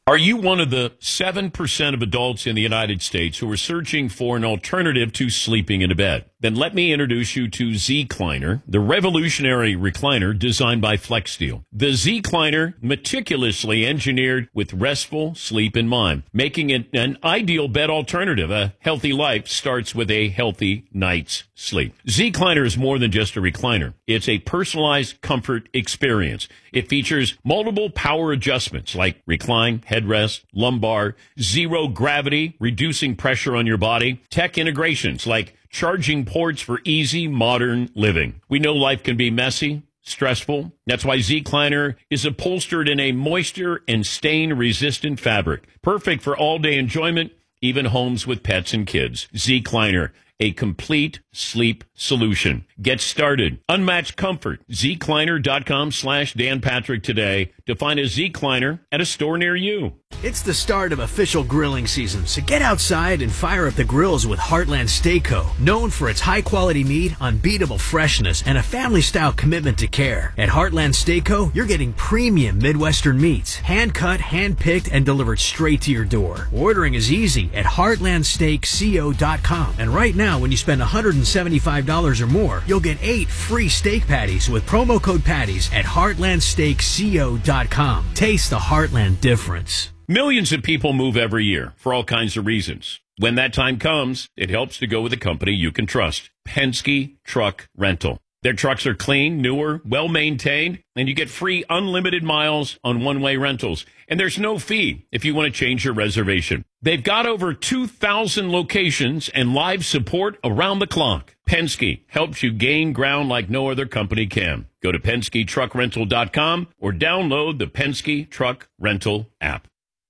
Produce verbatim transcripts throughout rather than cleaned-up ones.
Are you one of the seven percent of adults in the United States who are searching for an alternative to sleeping in a bed? Then let me introduce you to Zecliner, the revolutionary recliner designed by FlexSteel. The Zecliner, meticulously engineered with restful sleep in mind, making it an ideal bed alternative. A healthy life starts with a healthy night's sleep. Zecliner is more than just a recliner. It's a personalized comfort experience. It features multiple power adjustments like recline, headrest, lumbar, zero gravity, reducing pressure on your body, tech integrations like charging ports for easy modern living. We know life can be messy, stressful. That's why Zecliner is upholstered in a moisture and stain-resistant fabric. Perfect for all-day enjoyment, even homes with pets and kids. Zecliner, a complete sleep solution. Get started. Unmatched comfort. Zecliner.com slash Dan Patrick today to find a Zecliner at a store near you. It's the start of official grilling season, so get outside and fire up the grills with Heartland Steak Co. Known for its high-quality meat, unbeatable freshness, and a family-style commitment to care. At Heartland Steak Co., you're getting premium Midwestern meats, hand-cut, hand-picked, and delivered straight to your door. Ordering is easy at heartland steak co dot com. And right now, when you spend one hundred seventy-five dollars or more, you'll get eight free steak patties with promo code patties at heartland steak co dot com. Taste the Heartland difference. Millions of people move every year for all kinds of reasons. When that time comes, it helps to go with a company you can trust. Penske Truck Rental. Their trucks are clean, newer, well-maintained, and you get free unlimited miles on one-way rentals. And there's no fee if you want to change your reservation. They've got over two thousand locations and live support around the clock. Penske helps you gain ground like no other company can. Go to Penske Truck Rental dot com or download the Penske Truck Rental app.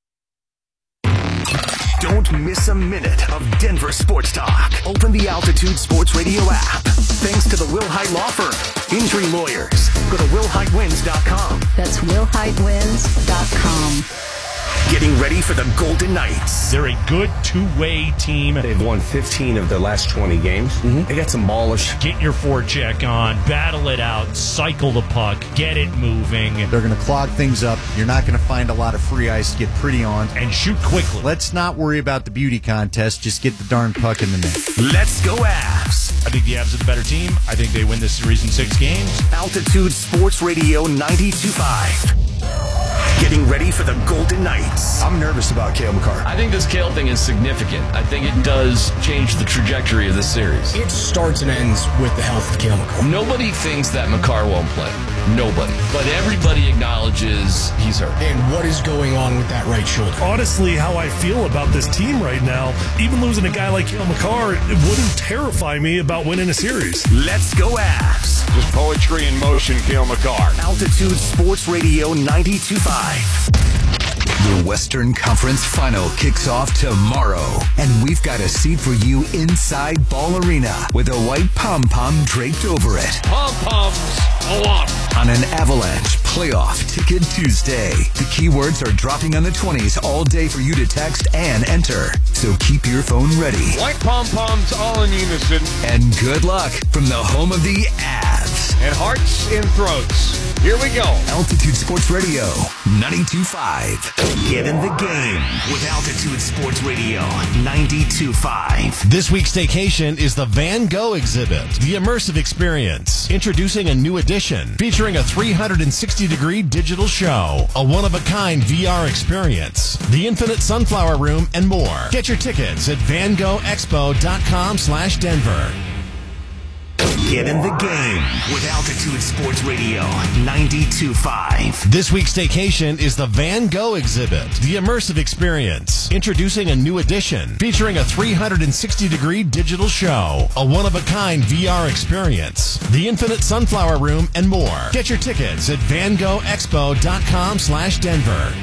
Don't miss a minute of Denver sports talk. Open the Altitude Sports Radio app. Thanks to the Wilhite Law Firm. Injury lawyers. Go to will hite wins dot com. That's will hite wins dot com. Getting ready for the Golden Knights. They're a good two-way team. They've won fifteen of their last twenty games. Mm-hmm. They got some ballish. Get your forecheck on, battle it out, cycle the puck, get it moving. They're going to clog things up. You're not going to find a lot of free ice to get pretty on. And shoot quickly. Let's not worry about the beauty contest. Just get the darn puck in the net. Let's go Avs. I think the Avs are the better team. I think they win this series in six games. Altitude Sports Radio ninety-two point five. Getting ready for the Golden Knights. I'm nervous about Cale Makar. I think this Cale thing is significant. I think it does change the trajectory of this series. It starts and ends with the health of Cale Makar. Nobody thinks that Makar won't play. Nobody. But everybody acknowledges he's hurt. And what is going on with that right shoulder? Honestly, how I feel about this team right now, even losing a guy like Cale Makar, it wouldn't terrify me about winning a series. Let's go Avs. Just poetry in motion, Cale Makar. Altitude Sports Radio ninety-two point five. The Western Conference Final kicks off tomorrow, and we've got a seat for you inside Ball Arena with a white pom-pom draped over it. Pom-poms go up. On an Avalanche Playoff Ticket Tuesday. The keywords are dropping on the twenties all day for you to text and enter. So keep your phone ready. White pom-poms all in unison. And good luck from the home of the Avs. And hearts and throats. Here we go. Altitude Sports Radio ninety-two point five. Get in the game with Altitude Sports Radio ninety-two point five. This week's staycation is the Van Gogh exhibit, the immersive experience. Introducing a new edition featuring a three hundred sixty degree digital show, a one-of-a-kind V R experience, the Infinite Sunflower Room, and more. Get your tickets at van gogh expo dot com slash Denver. Get in the game with Altitude Sports Radio ninety-two point five. This week's staycation is the Van Gogh exhibit, the immersive experience. Introducing a new edition featuring a three hundred sixty degree digital show, a one-of-a-kind V R experience, the Infinite Sunflower Room, and more. Get your tickets at van gogh expo dot com slash Denver.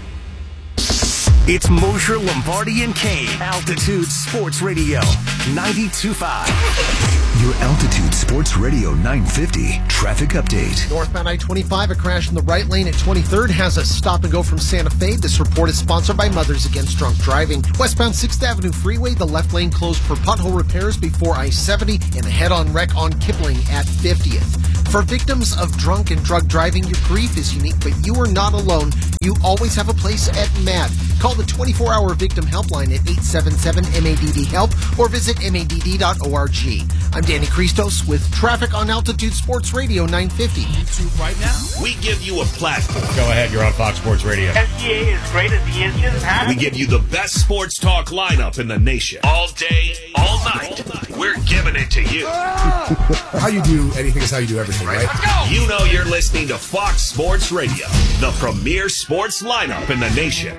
It's Mosher, Lombardi, and Kane. Altitude Sports Radio ninety-two point five. Your Altitude Sports Radio nine fifty traffic update. Northbound I twenty-five, a crash in the right lane at twenty-third has a stop and go from Santa Fe. This report is sponsored by Mothers Against Drunk Driving. Westbound sixth Avenue Freeway, the left lane closed for pothole repairs before I seventy, and a head-on wreck on Kipling at fiftieth. For victims of drunk and drug driving, your grief is unique, but you are not alone. You always have a place at M A D. Call the twenty-four hour victim helpline at eight seven seven M A D D help or visit M A D D dot org. I'm Danny Christos with traffic on Altitude Sports Radio nine fifty. YouTube right now. We give you a platform. Go ahead, you're on Fox Sports Radio. S G A is great as the engine has. We give you the best sports talk lineup in the nation. All day, all night. We're giving it to you. How you do anything is how you do everything, right? Let's go. You know you're listening to Fox Sports Radio, the premier sports lineup in the nation.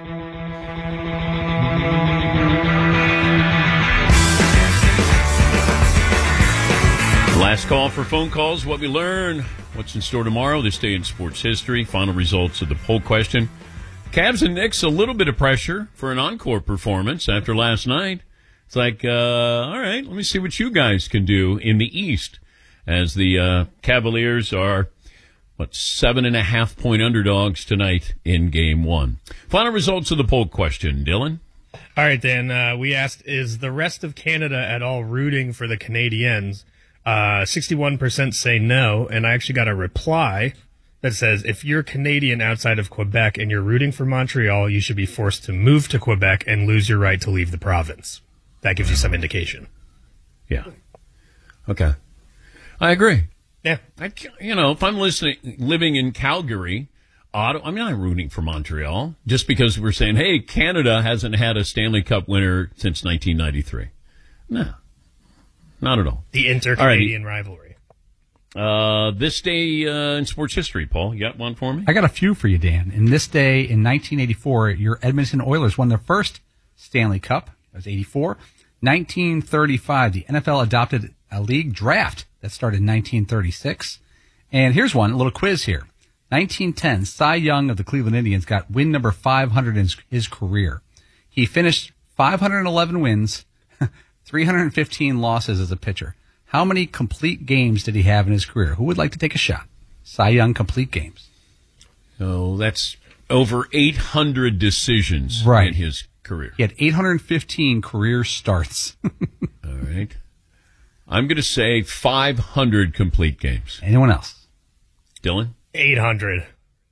Last call for phone calls. What we learn, what's in store tomorrow, this day in sports history, final results of the poll question. Cavs and Knicks, a little bit of pressure for an encore performance after last night. It's like, uh, all right, let me see what you guys can do in the East as the uh, Cavaliers are, what, seven and a half point underdogs tonight in game one. Final results of the poll question, Dylan. All right, Dan, uh, we asked, is the rest of Canada at all rooting for the Canadiens? Uh, sixty-one percent say no, and I actually got a reply that says, if you're Canadian outside of Quebec and you're rooting for Montreal, you should be forced to move to Quebec and lose your right to leave the province. That gives you some indication. Yeah. Okay. I agree. Yeah. I, you know, if I'm listening, living in Calgary, Ottawa, I'm not rooting for Montreal just because we're saying, hey, Canada hasn't had a Stanley Cup winner since nineteen ninety-three. No. Not at all. The inter-Canadian right. rivalry. Uh, this day uh, in sports history, Paul, you got one for me? I got a few for you, Dan. In this day in nineteen eighty-four, your Edmonton Oilers won their first Stanley Cup. That was eighty-four. nineteen thirty-five, the N F L adopted a league draft. That started in nineteen thirty-six. And here's one, a little quiz here. nineteen ten, Cy Young of the Cleveland Indians got win number five hundred in his, his career. He finished five hundred eleven wins, three hundred fifteen losses as a pitcher. How many complete games did he have in his career? Who would like to take a shot? Cy Young complete games. Oh, that's over eight hundred decisions right. in his career. He had eight hundred fifteen career starts. All right. I'm going to say five hundred complete games. Anyone else? Dylan? eight hundred.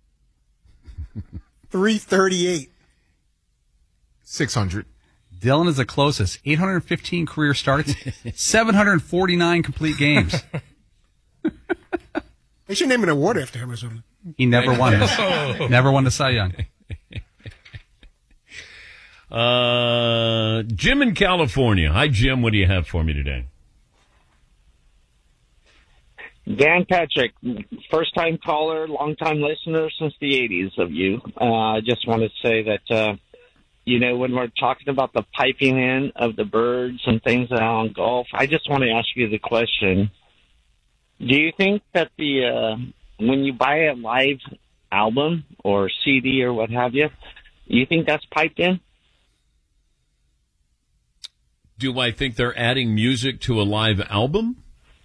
three thirty-eight. six hundred. Dylan is the closest. eight hundred fifteen career starts, seven hundred forty-nine complete games. They should name an award after him or something. He never won this. Never won the Cy Young. Uh, Jim in California. Hi, Jim. What do you have for me today? Dan Patrick, first-time caller, long-time listener since the eighties of you. Uh, I just want to say that, uh, you know, when we're talking about the piping in of the birds and things on golf, I just want to ask you the question. Do you think that the uh, when you buy a live album or C D or what have you, you think that's piped in? Do I think they're adding music to a live album?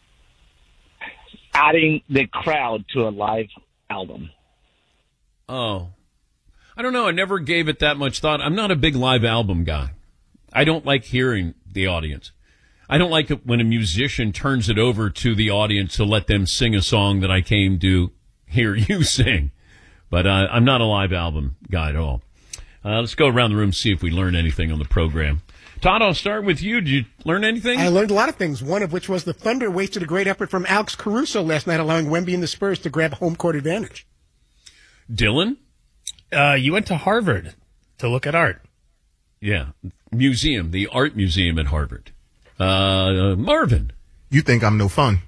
Adding the crowd to a live album. Oh. I don't know. I never gave it that much thought. I'm not a big live album guy. I don't like hearing the audience. I don't like it when a musician turns it over to the audience to let them sing a song that I came to hear you sing. But uh, I'm not a live album guy at all. Uh, let's go around the room and see if we learn anything on the program. Todd, I'll start with you. Did you learn anything? I learned a lot of things, one of which was the Thunder wasted a great effort from Alex Caruso last night, allowing Wemby and the Spurs to grab home court advantage. Dylan? Uh, you went to Harvard to look at art. Yeah. Museum, the art museum at Harvard. Uh, Marvin? You think I'm no fun.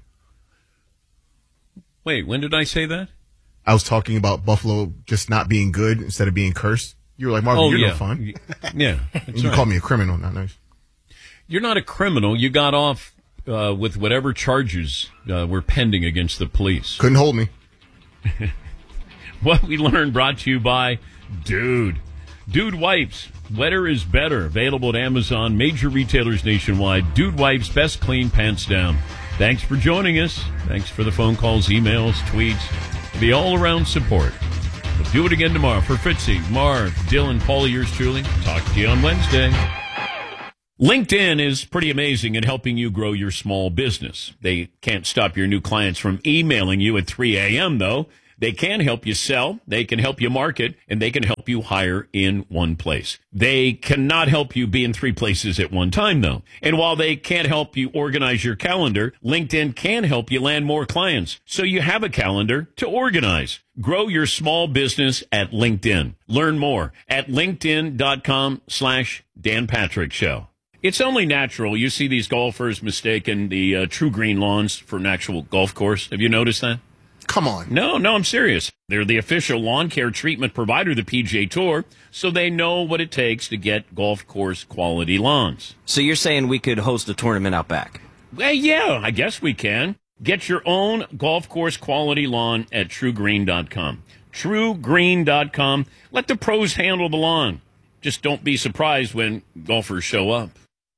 Wait, when did I say that? I was talking about Buffalo just not being good instead of being cursed. You were like, Marvin, oh, you're yeah. no fun. Yeah. You right. called me a criminal. Not nice. You're not a criminal. You got off uh, with whatever charges uh, were pending against the police. Couldn't hold me. What we learned brought to you by Dude. Dude Wipes. Wetter is better. Available at Amazon, major retailers nationwide. Dude Wipes, best clean pants down. Thanks for joining us. Thanks for the phone calls, emails, tweets. The all-around support. We'll do it again tomorrow. For Fitzy, Marv, Dylan, Paul, yours truly. Talk to you on Wednesday. LinkedIn is pretty amazing at helping you grow your small business. They can't stop your new clients from emailing you at three a.m., though. They can help you sell, they can help you market, and they can help you hire in one place. They cannot help you be in three places at one time, though. And while they can't help you organize your calendar, LinkedIn can help you land more clients, so you have a calendar to organize. Grow your small business at LinkedIn. Learn more at linkedin.com slash Dan Patrick Show. It's only natural. You see these golfers mistaking the uh, True Green lawns for an actual golf course. Have you noticed that? Come on. No, no, I'm serious. They're the official lawn care treatment provider of the P G A Tour, so they know what it takes to get golf course quality lawns. So you're saying we could host a tournament out back? Well, yeah, I guess we can. Get your own golf course quality lawn at true green dot com. true green dot com. Let the pros handle the lawn. Just don't be surprised when golfers show up.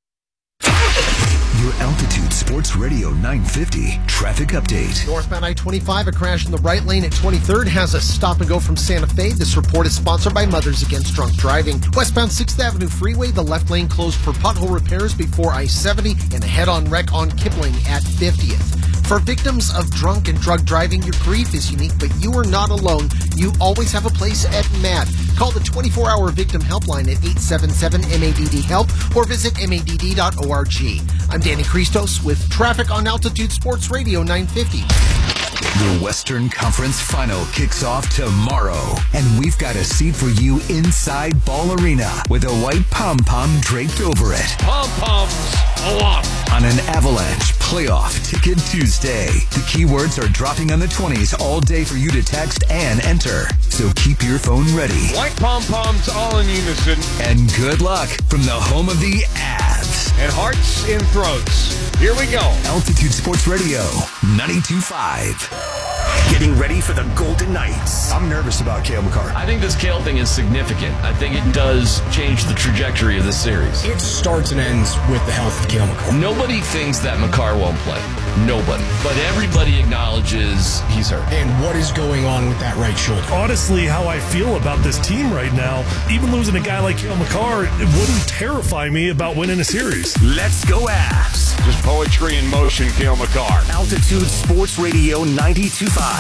Your Altitude Sports Radio nine fifty traffic update. Northbound I twenty-five, a crash in the right lane at twenty-third has a stop and go from Santa Fe. This report is sponsored by Mothers Against Drunk Driving. Westbound sixth Avenue Freeway, the left lane closed for pothole repairs before I seventy, and a head-on wreck on Kipling at fiftieth. For victims of drunk and drug driving, your grief is unique, but you are not alone. You always have a place at M A D. Call the twenty-four hour victim helpline at eight seven seven M A D D help or visit M A D D dot org. I'm Danny Christos with traffic on Altitude Sports Radio nine fifty. The Western Conference Final kicks off tomorrow, and we've got a seat for you inside Ball Arena with a white pom-pom draped over it. Pom-poms aloft. On an Avalanche Playoff Ticket Tuesday. The keywords are dropping on the twenties all day for you to text and enter. So keep your phone ready. White pom-poms all in unison. And good luck from the home of the Avs. And hearts in throats. Here we go. Altitude Sports Radio ninety-two point five. Getting ready for the Golden Knights. I'm nervous about Cale Makar. I think this Cale thing is significant. I think it does change the trajectory of this series. It starts and ends with the health of Cale Makar. Nobody thinks that Makar won't play. Nobody. But everybody acknowledges he's hurt. And what is going on with that right shoulder? Honestly, how I feel about this team right now, even losing a guy like Cale Makar, it wouldn't terrify me about winning a series. Let's go Avs. Just poetry in motion, Cale Makar. Altitude Sports Radio ninety-two point five.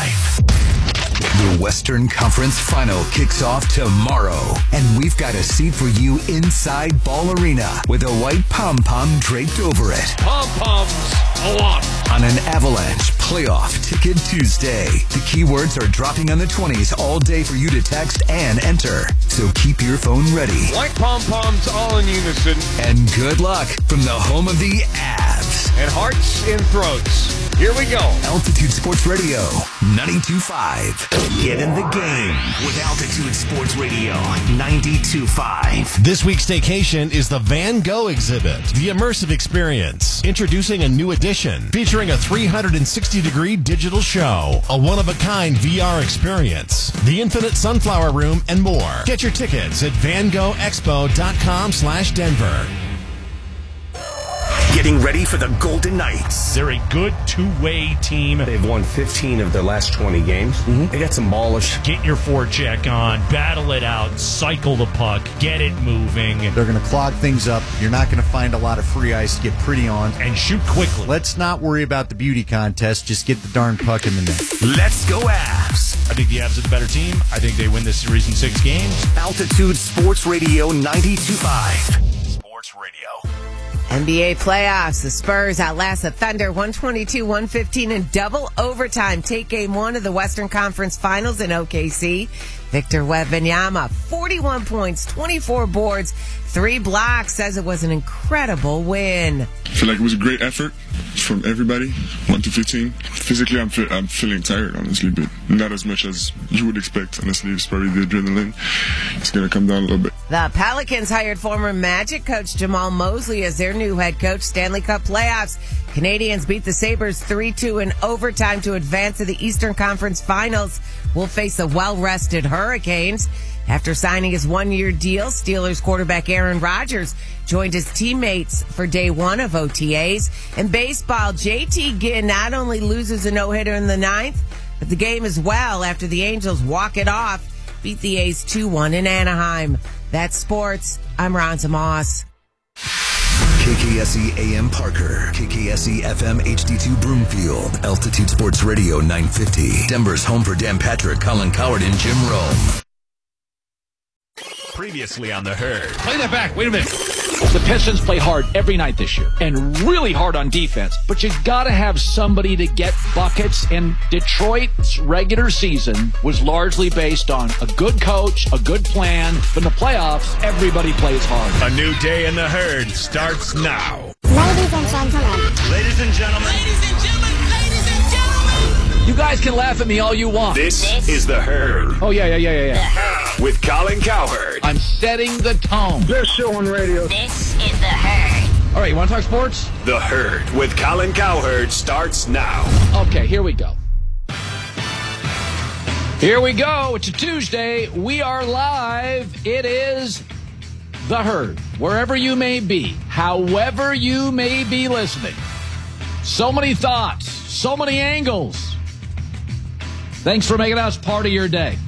The Western Conference Final kicks off tomorrow, and we've got a seat for you inside Ball Arena with a white pom-pom draped over it. Pom-poms aloft. On an Avalanche Playoff Ticket Tuesday. The keywords are dropping on the twenties all day for you to text and enter. So keep your phone ready. White pom-poms all in unison. And good luck from the home of the Avs. And hearts in throats. Here we go. Altitude Sports Radio ninety-two point five. Get in the game with Altitude Sports Radio ninety-two point five. This week's staycation is the Van Gogh exhibit, the immersive experience. Introducing a new edition featuring a three hundred sixty degree digital show, a one-of-a-kind V R experience, the Infinite Sunflower Room, and more. Get your tickets at van gogh expo dot com slash Denver. Getting ready for the Golden Knights. They're a good two-way team. They've won fifteen of their last twenty games. Mm-hmm. They got some ballish. Get your forecheck on, battle it out, cycle the puck, get it moving. They're going to clog things up. You're not going to find a lot of free ice to get pretty on. And shoot quickly. Let's not worry about the beauty contest. Just get the darn puck in the net. Let's go Avs. I think the Avs are the better team. I think they win this series in six games. Altitude Sports Radio ninety-two point five. Sports Radio. N B A playoffs. The Spurs outlast the Thunder one twenty-two one fifteen in double overtime. Take game one of the Western Conference Finals in O K C. Victor Wembanyama, forty-one points, twenty-four boards, three blocks, says it was an incredible win. I feel like it was a great effort from everybody, one to fifteen. Physically, I'm, fe- I'm feeling tired, honestly, but not as much as you would expect. Honestly, it's probably the adrenaline. It's going to come down a little bit. The Pelicans hired former Magic coach Jamal Mosley as their new head coach. Stanley Cup playoffs. Canadians beat the Sabres three two in overtime to advance to the Eastern Conference Finals. Will face the well-rested Hurricanes. After signing his one-year deal, Steelers quarterback Aaron Rodgers joined his teammates for day one of O T As. In baseball, J T Ginn not only loses a no-hitter in the ninth, but the game as well after the Angels walk it off, beat the A's two one in Anaheim. That's sports. I'm Ron Moss. K K S E A M Parker, K K S E F M H D two Broomfield, Altitude Sports Radio nine fifty. Denver's home for Dan Patrick, Colin Coward, and Jim Rome. Previously on The Herd. Play that back. Wait a minute. The Pistons play hard every night this year and really hard on defense, but you got to have somebody to get buckets, and Detroit's regular season was largely based on a good coach, a good plan, but in the playoffs, everybody plays hard. A new day in The Herd starts now. Ladies and gentlemen. Ladies and gentlemen. Ladies and gentlemen. Ladies and gentlemen. You guys can laugh at me all you want. This, this is The Herd. Oh, yeah, yeah, yeah, yeah, yeah. With Colin Cowherd. I'm setting the tone. Best show on radio. This is The Herd. All right, you want to talk sports? The Herd with Colin Cowherd starts now. Okay, here we go. Here we go. It's a Tuesday. We are live. It is The Herd. Wherever you may be, however you may be listening. So many thoughts, so many angles. Thanks for making us part of your day.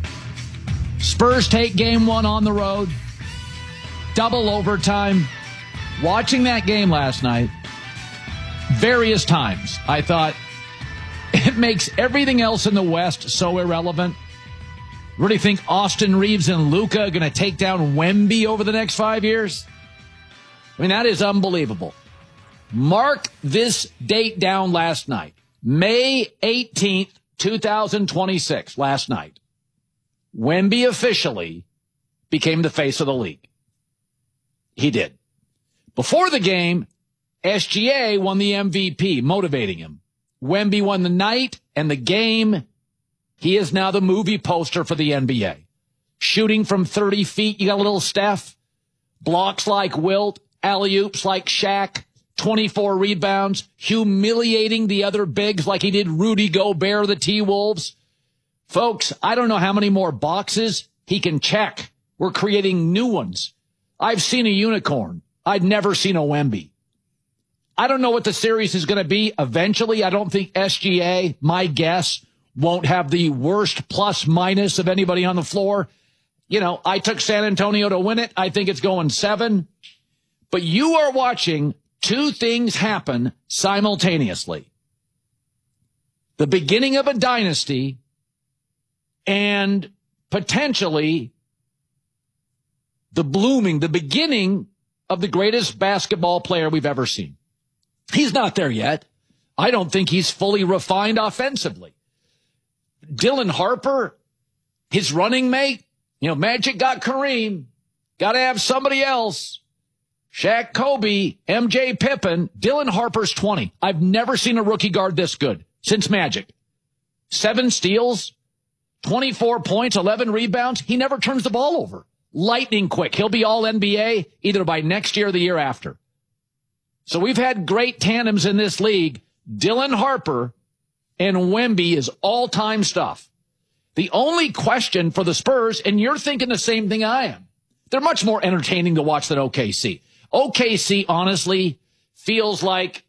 Spurs take game one on the road. Double overtime. Watching that game last night, various times, I thought, it makes everything else in the West so irrelevant. Really think Austin Reeves and Luka are going to take down Wemby over the next five years? I mean, that is unbelievable. Mark this date down last night. May eighteenth, twenty twenty-six, last night. Wemby officially became the face of the league. He did. Before the game, S G A won the M V P, motivating him. Wemby won the night and the game. He is now the movie poster for the N B A. Shooting from thirty feet, you got a little Steph. Blocks like Wilt, alley-oops like Shaq, twenty-four rebounds, humiliating the other bigs like he did Rudy Gobert of the T-Wolves. Folks, I don't know how many more boxes he can check. We're creating new ones. I've seen a unicorn. I'd never seen a Wemby. I don't know what the series is going to be eventually. I don't think S G A, my guess, won't have the worst plus minus of anybody on the floor. You know, I took San Antonio to win it. I think it's going seven. But you are watching two things happen simultaneously. The beginning of a dynasty and potentially the blooming, the beginning of the greatest basketball player we've ever seen. He's not there yet. I don't think he's fully refined offensively. Dylan Harper, his running mate, you know, Magic got Kareem. Got to have somebody else. Shaq, Kobe, M J, Pippen, Dylan Harper's twenty. I've never seen a rookie guard this good since Magic. Seven steals, twenty-four points, eleven rebounds. He never turns the ball over. Lightning quick. He'll be all N B A either by next year or the year after. So we've had great tandems in this league. Dylan Harper and Wemby is all-time stuff. The only question for the Spurs, and you're thinking the same thing I am, they're much more entertaining to watch than O K C. O K C, honestly, feels like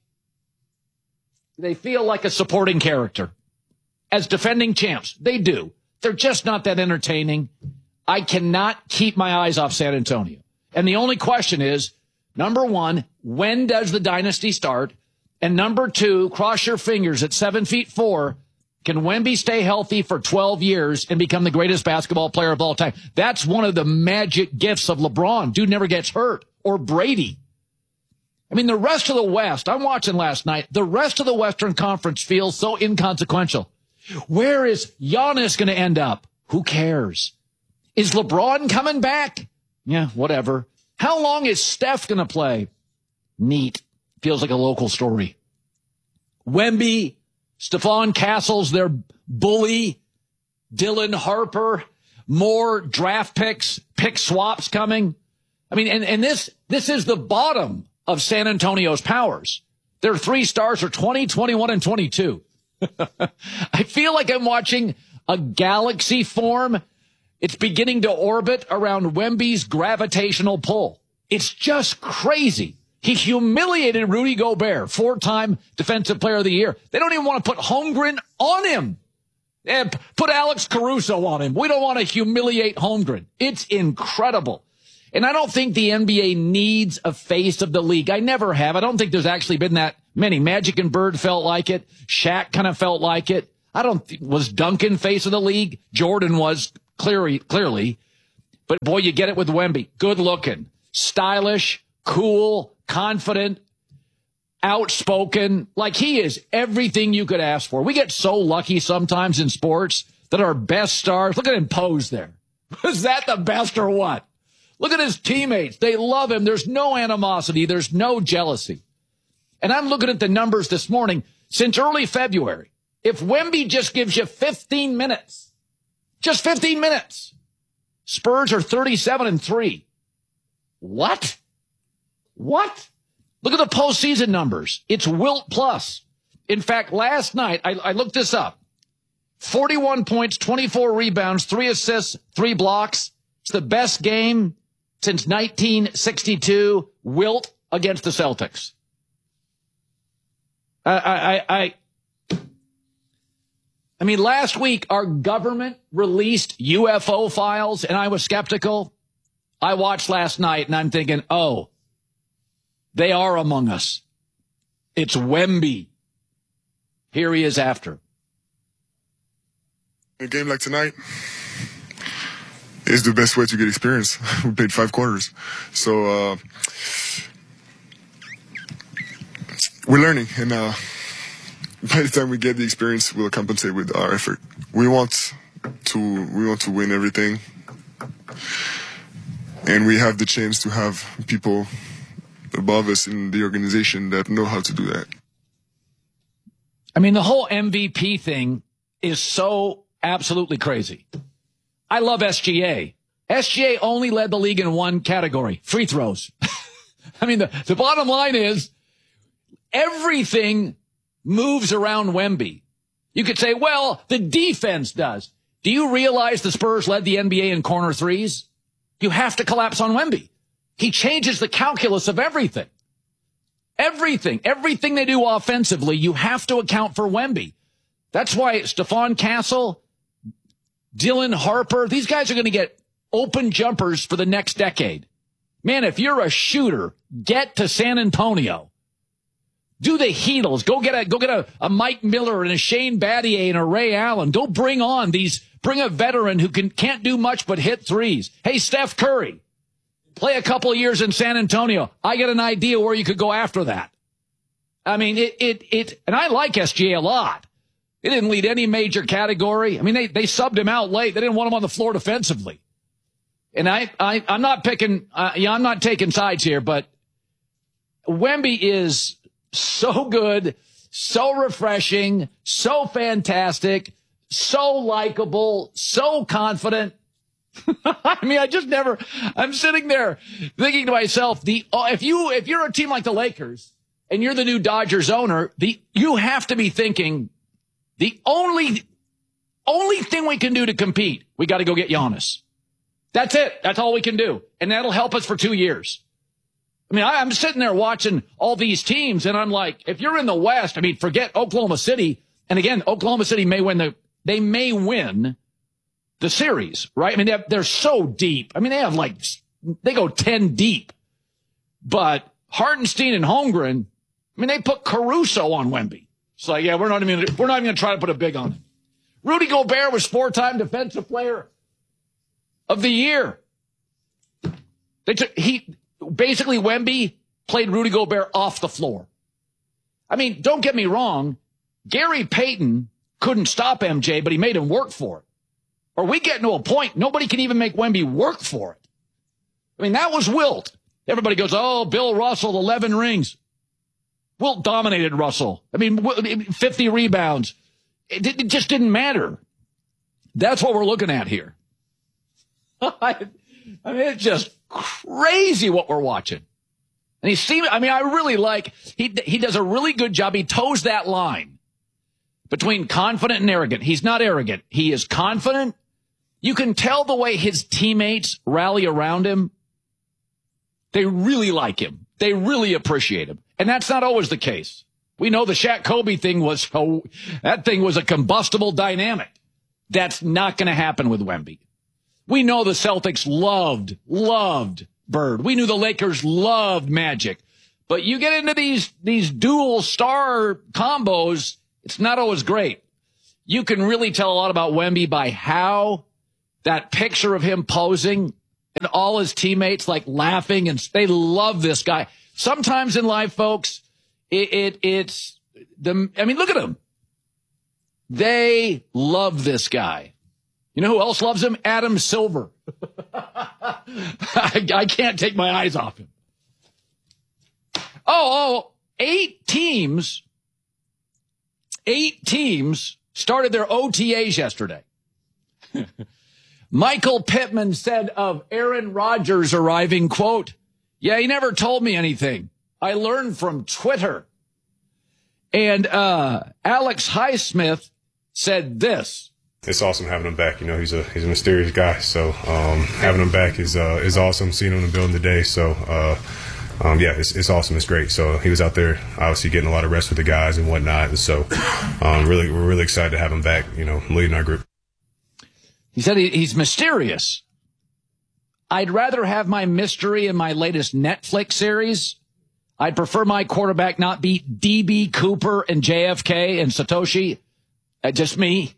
they feel like a supporting character. As defending champs, they do. They're just not that entertaining. I cannot keep my eyes off San Antonio. And the only question is, number one, when does the dynasty start? And number two, cross your fingers at seven feet four. Can Wemby stay healthy for twelve years and become the greatest basketball player of all time? That's one of the magic gifts of LeBron. Dude never gets hurt. Or Brady. I mean, the rest of the West, I'm watching last night, the rest of the Western Conference feels so inconsequential. Where is Giannis going to end up? Who cares? Is LeBron coming back? Yeah, whatever. How long is Steph going to play? Neat. Feels like a local story. Wemby, Stephon Castles, their bully, Dylan Harper, more draft picks, pick swaps coming. I mean, and, and this, this is the bottom of San Antonio's powers. Their three stars are twenty, twenty-one, and twenty-two. I feel like I'm watching a galaxy form. It's beginning to orbit around Wemby's gravitational pull. It's just crazy. He humiliated Rudy Gobert, four-time Defensive Player of the Year. They don't even want to put Holmgren on him. And put Alex Caruso on him. We don't want to humiliate Holmgren. It's incredible. And I don't think the N B A needs a face of the league. I never have. I don't think there's actually been that many. Magic and Bird felt like it. Shaq kind of felt like it. I don't th- was Duncan face of the league? Jordan was clearly, clearly. But boy, you get it with Wemby. Good looking, stylish, cool, confident, outspoken. Like, he is everything you could ask for. We get so lucky sometimes in sports that our best stars, look at him pose there. Was that the best or what? Look at his teammates. They love him. There's no animosity. There's no jealousy. And I'm looking at the numbers this morning since early February. If Wemby just gives you fifteen minutes, just fifteen minutes, Spurs are thirty-seven and three. What? What? Look at the postseason numbers. It's Wilt plus. In fact, last night, I, I looked this up. forty-one points, twenty-four rebounds, three assists, three blocks. It's the best game since nineteen sixty-two, Wilt against the Celtics. I, I, I, I mean, last week, our government released U F O files, and I was skeptical. I watched last night, and I'm thinking, oh, they are among us. It's Wemby. Here he is after. A game like tonight is the best way to get experience. We played five quarters. So uh, we're learning, and uh, by the time we get the experience, we'll compensate with our effort. We want to we want to win everything, and we have the chance to have people above us in the organization that know how to do that. I mean, the whole M V P thing is so absolutely crazy. I love S G A. S G A only led the league in one category, free throws. I mean, the, the bottom line is everything moves around Wemby. You could say, well, the defense does. Do you realize the Spurs led the N B A in corner threes? You have to collapse on Wemby. He changes the calculus of everything. Everything. Everything they do offensively, you have to account for Wemby. That's why Stephon Castle, Dylan Harper, these guys are going to get open jumpers for the next decade. Man, if you're a shooter, get to San Antonio. Do the Heatles. Go get a go get a, a Mike Miller and a Shane Battier and a Ray Allen. Go bring on these, bring a veteran who can, can't do much but hit threes. Hey, Steph Curry, play a couple of years in San Antonio. I get an idea where you could go after that. I mean, it, it, it, and I like S G A a lot. They didn't lead any major category. I mean, they, they subbed him out late. They didn't want him on the floor defensively. And I, I, I'm not picking, uh, yeah, I'm not taking sides here, but Wemby is so good, so refreshing, so fantastic, so likable, so confident. I mean, I just never, I'm sitting there thinking to myself, the, if you, if you're a team like the Lakers and you're the new Dodgers owner, the, you have to be thinking the only, only thing we can do to compete, we got to go get Giannis. That's it. That's all we can do. And that'll help us for two years. I mean, I, I'm sitting there watching all these teams and I'm like, if you're in the West, I mean, forget Oklahoma City. And again, Oklahoma City may win the, they may win the series, right? I mean, they're, they're so deep. I mean, they have like, they go ten deep. But Hartenstein and Holmgren, I mean, they put Caruso on Wemby. It's like, yeah, we're not even, we're not even going to try to put a big on him. Rudy Gobert was four-time defensive player of the year. They took, he, basically Wemby played Rudy Gobert off the floor. I mean, don't get me wrong. Gary Payton couldn't stop M J, but he made him work for it. Or we get to a point, nobody can even make Wemby work for it. I mean, that was Wilt. Everybody goes, oh, Bill Russell, eleven rings. Wilt dominated Russell. I mean, fifty rebounds. It, it just didn't matter. That's what we're looking at here. I mean, it's just crazy what we're watching. And he seems, I mean, I really like, he, he does a really good job. He toes that line between confident and arrogant. He's not arrogant. He is confident. You can tell the way his teammates rally around him. They really like him. They really appreciate him. And that's not always the case. We know the Shaq Kobe thing was, oh, that thing was a combustible dynamic. That's not going to happen with Wemby. We know the Celtics loved, loved Bird. We knew the Lakers loved Magic. But you get into these, these dual star combos, it's not always great. You can really tell a lot about Wemby by how that picture of him posing and all his teammates like laughing, and they love this guy. Sometimes in life, folks, it, it it's the, I mean, look at him. They love this guy. You know who else loves him? Adam Silver. I, I can't take my eyes off him. Oh, oh, eight teams, eight teams started their O T As yesterday. Michael Pittman said of Aaron Rodgers arriving, quote, yeah, he never told me anything. I learned from Twitter. And uh, Alex Highsmith said this. It's awesome having him back. You know, he's a he's a mysterious guy. So um, having him back is uh, is awesome. Seeing him in the building today. So, uh, um, yeah, it's, it's awesome. It's great. So he was out there obviously getting a lot of rest with the guys and whatnot. And so um, really, we're really excited to have him back, you know, leading our group. He said he, he's mysterious. I'd rather have my mystery in my latest Netflix series. I'd prefer my quarterback not be D B Cooper and J F K and Satoshi. Uh, just me.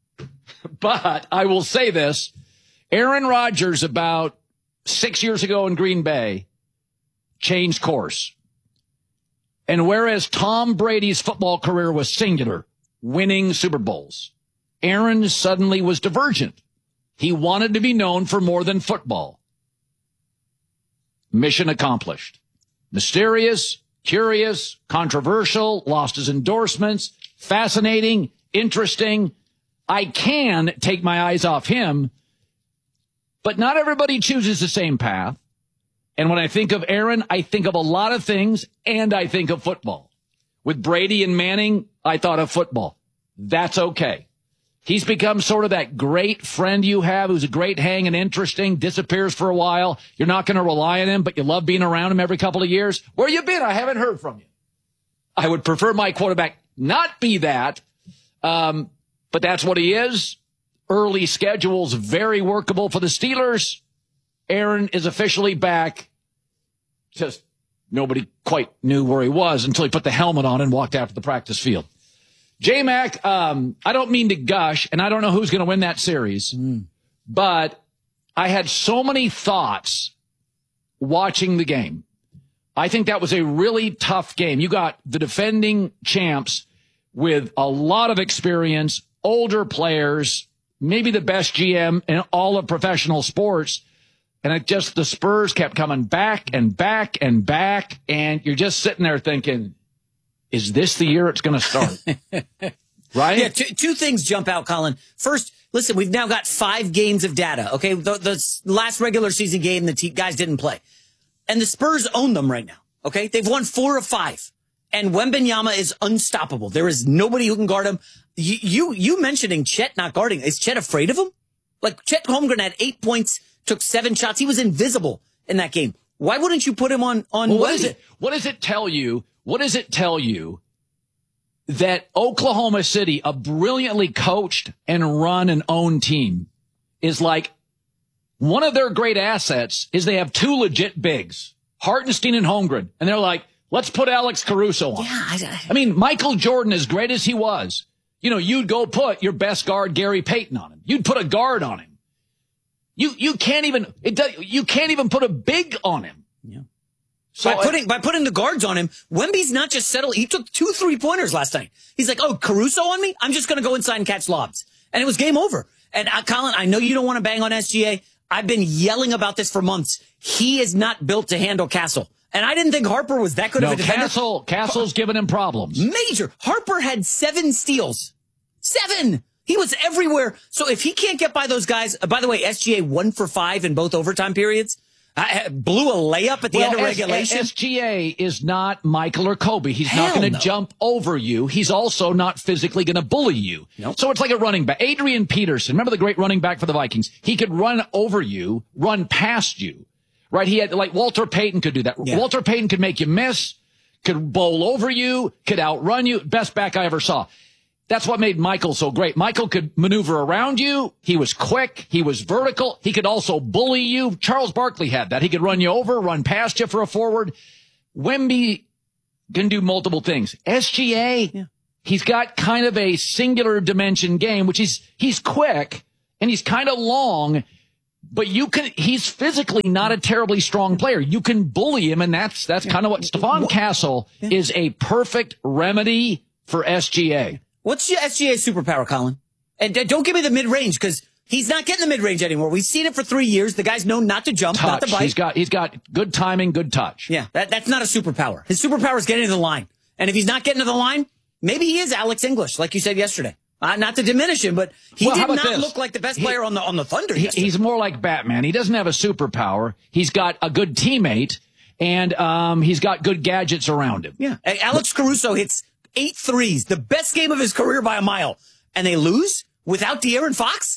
But I will say this. Aaron Rodgers, about six years ago in Green Bay, changed course. And whereas Tom Brady's football career was singular, winning Super Bowls, Aaron suddenly was divergent. He wanted to be known for more than football. Mission accomplished. Mysterious, curious, controversial, lost his endorsements, fascinating, interesting. I can take my eyes off him, but not everybody chooses the same path. And when I think of Aaron, I think of a lot of things, and I think of football. With Brady and Manning, I thought of football. That's okay. He's become sort of that great friend you have who's a great hang and interesting, disappears for a while. You're not going to rely on him, but you love being around him every couple of years. Where you been? I haven't heard from you. I would prefer my quarterback not be that, um, but that's what he is. Early schedule's very workable for the Steelers. Aaron is officially back. Just nobody quite knew where he was until he put the helmet on and walked out to the practice field. J-Mac, um, I don't mean to gush, and I don't know who's going to win that series, mm. but I had so many thoughts watching the game. I think that was a really tough game. You got the defending champs with a lot of experience, older players, maybe the best G M in all of professional sports, and it just the Spurs kept coming back and back and back, and you're just sitting there thinking, is this the year it's going to start? Right? Yeah, two, two things jump out, Colin. First, listen, we've now got five games of data, okay? The, the last regular season game, the te- guys didn't play. And the Spurs own them right now, okay? They've won four of five. And Wembanyama is unstoppable. There is nobody who can guard him. You, you, you mentioning Chet not guarding. Is Chet afraid of him? Like, Chet Holmgren had eight points, took seven shots. He was invisible in that game. Why wouldn't you put him on, on well, what is it? What does it tell you? What does it tell you that Oklahoma City, a brilliantly coached and run and owned team, is like one of their great assets is they have two legit bigs, Hartenstein and Holmgren. And they're like, let's put Alex Caruso on. Yeah, I, I mean, Michael Jordan, as great as he was, you know, you'd go put your best guard, Gary Payton, on him. You'd put a guard on him. You, you can't even, it does, you can't even put a big on him. Yeah. So by putting, by putting the guards on him, Wemby's not just settled. He took two three-pointers last night. He's like, oh, Caruso on me? I'm just going to go inside and catch lobs. And it was game over. And uh, Colin, I know you don't want to bang on S G A. I've been yelling about this for months. He is not built to handle Castle. And I didn't think Harper was that good no, of a defender. Castle, Castle's giving him problems. Major. Harper had seven steals. Seven. He was everywhere. So if he can't get by those guys, uh, by the way, S G A one for five in both overtime periods. I blew a layup at the well, end of S- regulation. S G A is not Michael or Kobe. He's Hell not going to no. jump over you. He's also not physically going to bully you. Nope. So it's like a running back. Adrian Peterson, remember the great running back for the Vikings? He could run over you, run past you, right? He had, like Walter Payton could do that. Yeah. Walter Payton could make you miss, could bowl over you, could outrun you. Best back I ever saw. That's what made Michael so great. Michael could maneuver around you. He was quick. He was vertical. He could also bully you. Charles Barkley had that. He could run you over, run past you for a forward. Wemby can do multiple things. S G A, yeah. He's got kind of a singular dimension game, which he's, he's quick and he's kind of long, but you can, he's physically not a terribly strong player. You can bully him, and that's, that's yeah. kind of what Stephon Castle yeah. is a perfect remedy for S G A. What's your S G A superpower, Colin? And uh, don't give me the mid-range, because he's not getting the mid-range anymore. We've seen it for three years. The guy's known not to jump, touch. not to bite. He's got, he's got good timing, good touch. Yeah, that, that's not a superpower. His superpower is getting to the line. And if he's not getting to the line, maybe he is Alex English, like you said yesterday. Uh, not to diminish him, but he well, did not this? look like the best he, player on the on the Thunder he, yesterday. He's more like Batman. He doesn't have a superpower. He's got a good teammate, and um, he's got good gadgets around him. Yeah, Alex Caruso hits eight threes, the best game of his career by a mile, and they lose without De'Aaron Fox?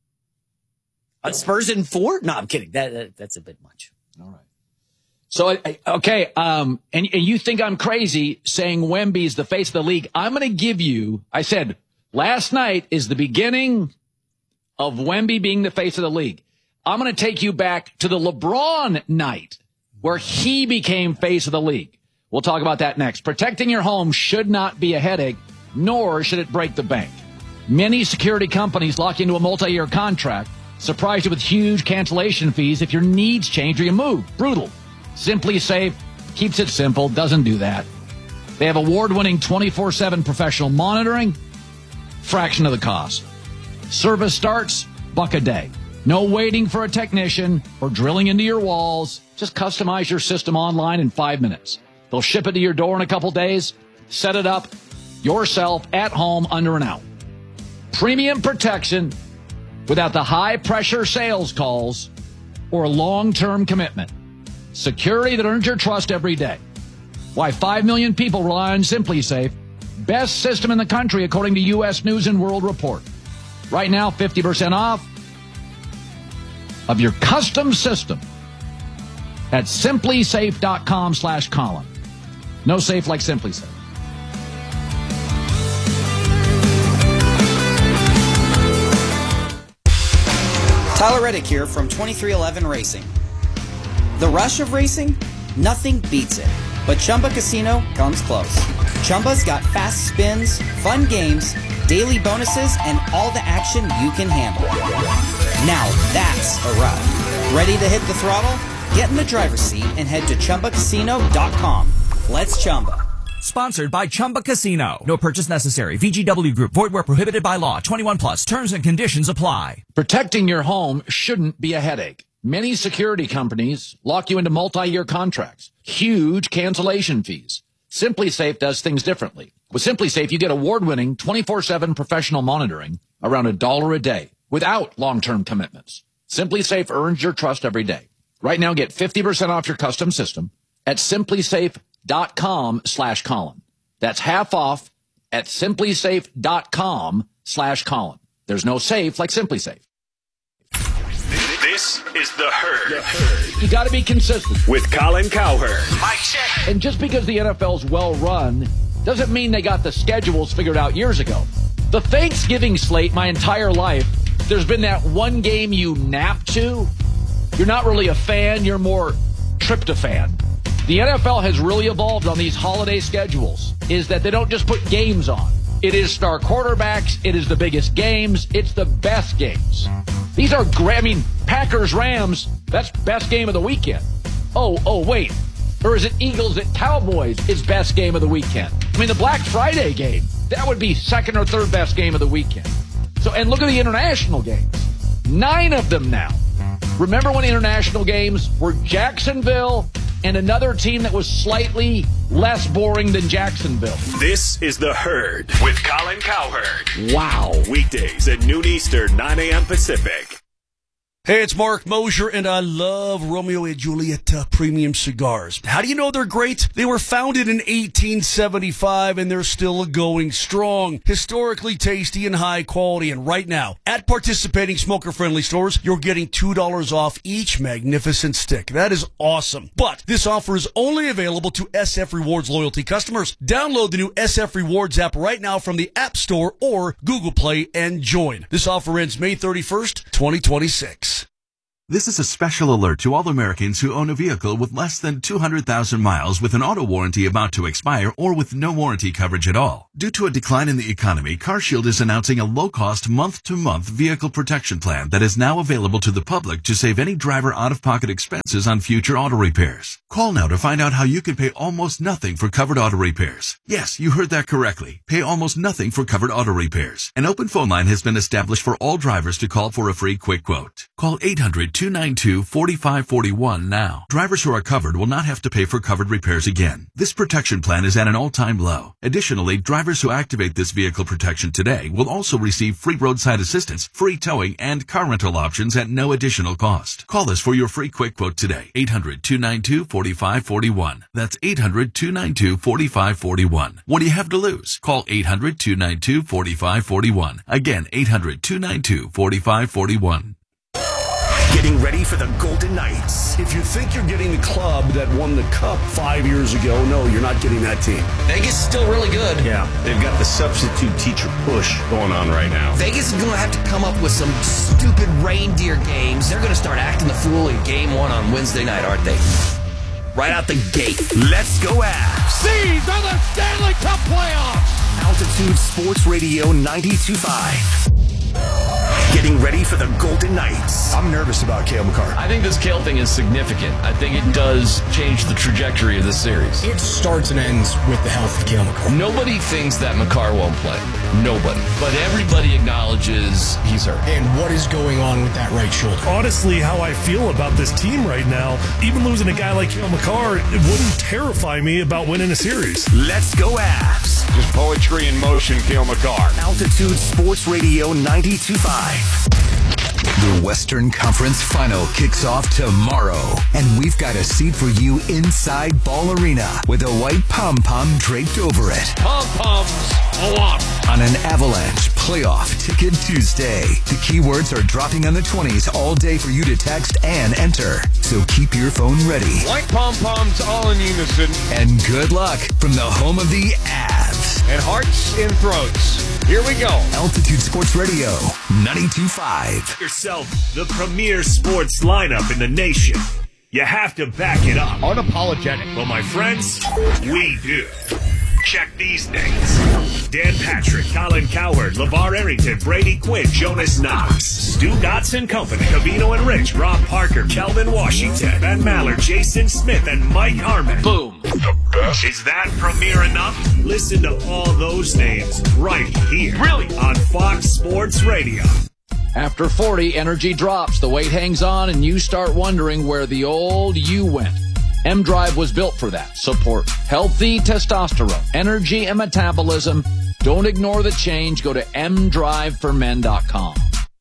Uh, Spurs in four? No, I'm kidding. That, that That's a bit much. All right. So, okay, um, and, and you think I'm crazy saying Wemby's the face of the league. I'm going to give you, I said, last night is the beginning of Wemby being the face of the league. I'm going to take you back to the LeBron night where he became face of the league. We'll talk about that next. Protecting your home should not be a headache, nor should it break the bank. Many security companies lock you into a multi-year contract, surprise you with huge cancellation fees if your needs change or you move. Brutal. Simply Safe keeps it simple, doesn't do that. They have award-winning twenty-four seven professional monitoring, fraction of the cost. Service starts, buck a day. No waiting for a technician or drilling into your walls. Just customize your system online in five minutes. They'll ship it to your door in a couple days. Set it up yourself at home under an hour. Premium protection without the high-pressure sales calls or long-term commitment. Security that earns your trust every day. Why five million people rely on Simply Safe. Best system in the country, according to U S News and World Report. Right now, fifty percent off of your custom system at simplysafe.com slash Colin. No safe like Simply Safe. Tyler Reddick here from twenty-three eleven Racing. The rush of racing? Nothing beats it. But Chumba Casino comes close. Chumba's got fast spins, fun games, daily bonuses, and all the action you can handle. Now that's a ride. Ready to hit the throttle? Get in the driver's seat and head to Chumba Casino dot com. Let's Chumba. Sponsored by Chumba Casino. No purchase necessary. V G W Group. Void where prohibited by law. twenty-one plus. Terms and conditions apply. Protecting your home shouldn't be a headache. Many security companies lock you into multi-year contracts. Huge cancellation fees. Simply Safe does things differently. With Simply Safe, you get award-winning twenty-four seven professional monitoring around a dollar a day without long-term commitments. Simply Safe earns your trust every day. Right now, get fifty percent off your custom system at simplysafe.com slash Colin. That's half off at simplysafe.com slash Colin. There's no safe like Simply Safe. This is The Herd. The Herd. You got to be consistent. With Colin Cowherd. Mike check. And just because the N F L's well run doesn't mean they got the schedules figured out years ago. The Thanksgiving slate, my entire life, there's been that one game you nap to. You're not really a fan. You're more tryptophan. The N F L has really evolved on these holiday schedules, is that they don't just put games on. It is star quarterbacks. It is the biggest games. It's the best games. These are great. I mean, Packers, Rams, that's best game of the weekend. Oh, oh, wait. Or is it Eagles at Cowboys is best game of the weekend? I mean, the Black Friday game, that would be second or third best game of the weekend. So, and look at the international games. Nine of them now. Remember when international games were Jacksonville and another team that was slightly less boring than Jacksonville? This is The Herd with Colin Cowherd. Wow. Weekdays at noon Eastern, nine a.m. Pacific. Hey, it's Mark Mosier, and I love Romeo and Julieta Premium Cigars. How do you know they're great? They were founded in eighteen seventy-five, and they're still going strong. Historically tasty and high quality, and right now, at participating smoker-friendly stores, you're getting two dollars off each magnificent stick. That is awesome. But this offer is only available to S F Rewards loyalty customers. Download the new S F Rewards app right now from the App Store or Google Play and join. This offer ends May thirty-first, twenty twenty-six. This is a special alert to all Americans who own a vehicle with less than two hundred thousand miles with an auto warranty about to expire or with no warranty coverage at all. Due to a decline in the economy, CarShield is announcing a low-cost month-to-month vehicle protection plan that is now available to the public to save any driver out-of-pocket expenses on future auto repairs. Call now to find out how you can pay almost nothing for covered auto repairs. Yes, you heard that correctly. Pay almost nothing for covered auto repairs. An open phone line has been established for all drivers to call for a free quick quote. Call eight hundred, two nine two, four five four one now. Drivers who are covered will not have to pay for covered repairs again. This protection plan is at an all-time low. Additionally, drivers who activate this vehicle protection today will also receive free roadside assistance, free towing, and car rental options at no additional cost. Call us for your free quick quote today. eight hundred, two nine two, four five four one. That's eight hundred, two nine two, four five four one. What do you have to lose? Call eight hundred, two nine two, four five four one. Again, eight hundred, two nine two, four five four one. Getting ready for the Golden Knights. If you think you're getting the club that won the cup five years ago, no, you're not getting that team. Vegas is still really good. Yeah, they've got the substitute teacher push going on right now. Vegas is going to have to come up with some stupid reindeer games. They're going to start acting the fool in game one on Wednesday night, aren't they? Right out the gate. Let's go Avs. These are the Stanley Cup playoffs. Altitude Sports Radio ninety-two point five. Getting ready for the Golden Knights. I'm nervous about Cale Makar. I think this Cale thing is significant. I think it does change the trajectory of the series. It starts and ends with the health of Cale Makar. Nobody thinks that Makar won't play. Nobody. But everybody acknowledges he's hurt. And what is going on with that right shoulder? Honestly, how I feel about this team right now, even losing a guy like Cale Makar, it wouldn't terrify me about winning a series. Let's go Avs. Just poetry in motion, Cale Makar. Altitude Sports Radio ninety-two point five. The Western Conference Final kicks off tomorrow, and we've got a seat for you inside Ball Arena with a white pom-pom draped over it. Pom-poms a lot. On an Avalanche Playoff Ticket Tuesday. The keywords are dropping on the twenties all day for you to text and enter. So keep your phone ready. White pom-poms all in unison. And good luck from the home of the Avs. And hearts in throats. Here we go. Altitude Sports Radio ninety-two point five. Yourself the premier sports lineup in the nation. You have to back it up. Unapologetic. Well, my friends, we do. Check these names. Dan Patrick, Colin Cowherd, LeVar Arrington, Brady Quinn, Jonas Knox, Stu Gotts and Company, Cavino and Rich, Rob Parker, Kelvin Washington, Ben Maller, Jason Smith, and Mike Harmon. Boom. The best. Is that premier enough? Listen to all those names right here. Really? On Fox Sports Radio. After forty, energy drops, the weight hangs on, and you start wondering where the old you went. M-Drive was built for that. Support healthy testosterone, energy, and metabolism. Don't ignore the change. Go to m drive for men dot com.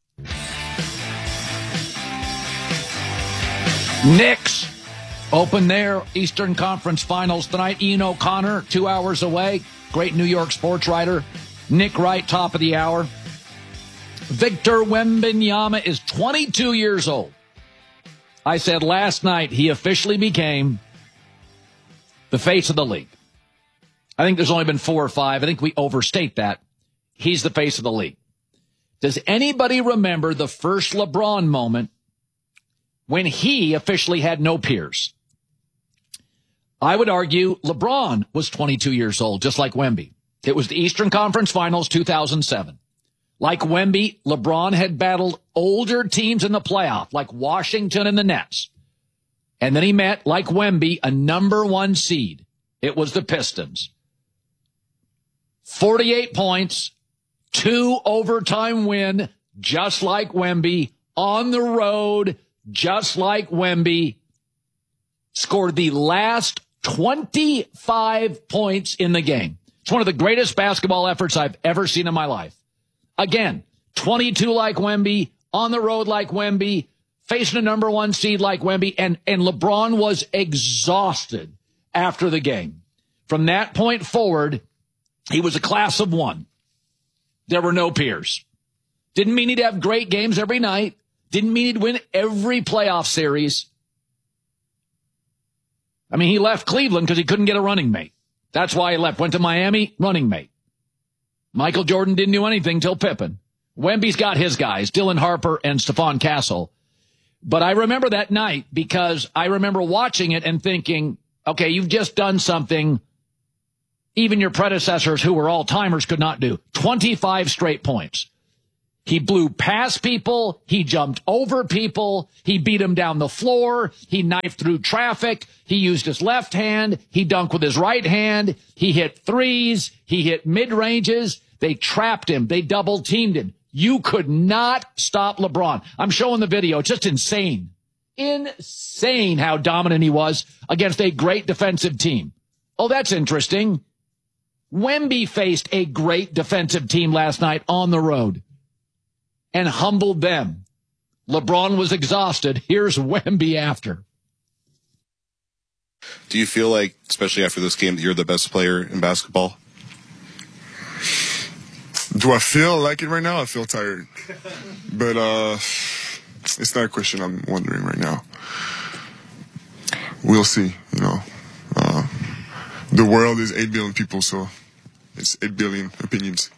Knicks open their Eastern Conference Finals tonight. Ian O'Connor, two hours away. Great New York sports writer. Nick Wright, top of the hour. Victor Wembanyama is twenty-two years old. I said last night he officially became the face of the league. I think there's only been four or five. I think we overstate that. He's the face of the league. Does anybody remember the first LeBron moment when he officially had no peers? I would argue LeBron was twenty-two years old, just like Wemby. It was the Eastern Conference Finals two thousand seven. Like Wemby, LeBron had battled older teams in the playoff, like Washington and the Nets. And then he met, like Wemby, a number one seed. It was the Pistons. forty-eight points, two overtime win, just like Wemby, on the road, just like Wemby. Scored the last twenty-five points in the game. It's one of the greatest basketball efforts I've ever seen in my life. Again, twenty-two like Wemby, on the road like Wemby, facing a number one seed like Wemby, and, and LeBron was exhausted after the game. From that point forward, he was a class of one. There were no peers. Didn't mean he'd have great games every night. Didn't mean he'd win every playoff series. I mean, he left Cleveland because he couldn't get a running mate. That's why he left. Went to Miami, running mate. Michael Jordan didn't do anything till Pippen. Wemby's got his guys, Dylan Harper and Stephon Castle. But I remember that night because I remember watching it and thinking, okay, you've just done something even your predecessors who were all-timers could not do. twenty-five straight points. He blew past people. He jumped over people. He beat them down the floor. He knifed through traffic. He used his left hand. He dunked with his right hand. He hit threes. He hit mid-ranges. They trapped him. They double-teamed him. You could not stop LeBron. I'm showing the video. It's just insane. Insane how dominant he was against a great defensive team. Oh, that's interesting. Wemby faced a great defensive team last night on the road and humbled them. LeBron was exhausted. Here's Wemby after. Do you feel like, especially after this game, that you're the best player in basketball? Do I feel like it right now? I feel tired. But uh, it's not a question I'm wondering right now. We'll see, you know. Uh, the world is eight billion people, so it's eight billion opinions.